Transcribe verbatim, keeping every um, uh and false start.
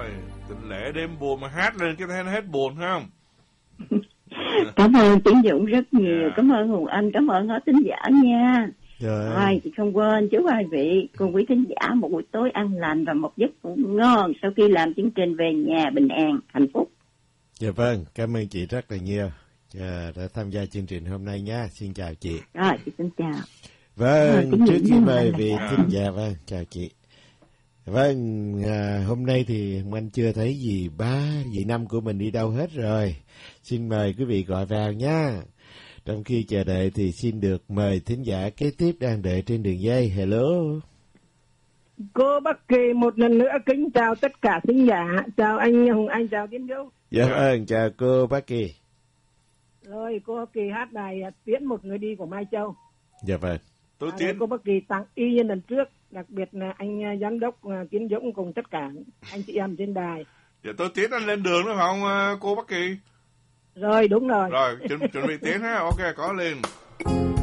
Rồi, tình lễ đêm buồn mà hát lên cái thấy nó hết buồn phải không? Cảm ơn Tiến Dũng rất nhiều, Yeah. cảm ơn Hùng Anh, cảm ơn hết thính giả nha. Rồi. Rồi, chị không quên chúc hai vị cùng quý thính giả một buổi tối an lành và một giấc ngủ ngon sau khi làm chương trình về nhà bình an, hạnh phúc. Dạ vâng, cảm ơn chị rất là nhiều à, đã tham gia chương trình hôm nay nha. Xin chào chị. Rồi, chị xin chào. Vâng, Rồi, trước khi mời là... vị thính giả, vâng, chào chị. Vâng, à, hôm nay thì anh chưa thấy gì ba, dì Năm của mình đi đâu hết rồi. Xin mời quý vị gọi vào nha. Trong khi chờ đợi thì xin được mời thính giả kế tiếp đang đợi trên đường dây. Hello. Cô Bắc Kỳ một lần nữa kính chào tất cả thính giả. Chào anh Hùng Anh, chào Tiến Dũng. Dạ vâng, chào cô Bắc Kỳ. Rồi, cô Bắc Kỳ hát bài Tiễn một người đi của Mai Châu. Dạ vâng. Tôi à, Tiến. Cô Bắc Kỳ tặng y như lần trước, đặc biệt là anh giám đốc Tiến Dũng cùng tất cả anh chị em trên đài. Dạ tôi Tiến anh lên đường nữa phải không cô Bắc Kỳ? Rồi, đúng rồi. Rồi, chuẩn, chuẩn bị Tiến ha. Ok, có lên.